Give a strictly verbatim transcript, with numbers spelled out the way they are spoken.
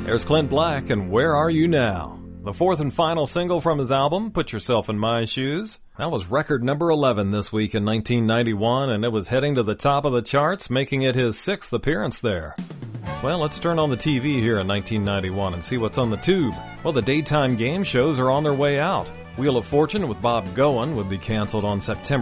There's Clint Black and Where Are You Now? The fourth and final single from his album, Put Yourself in My Shoes. That was record number eleven this week in nineteen ninety-one, and it was heading to the top of the charts, making it his sixth appearance there. Well, let's turn on the T V here in nineteen ninety-one and see what's on the tube. Well, the daytime game shows are on their way out. Wheel of Fortune with Bob Goen would be canceled on September